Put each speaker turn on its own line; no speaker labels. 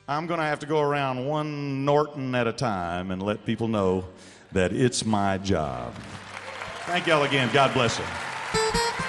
I'm going to have to go around one Norton at a time and let people know that it's my job. Thank y'all again. God bless you.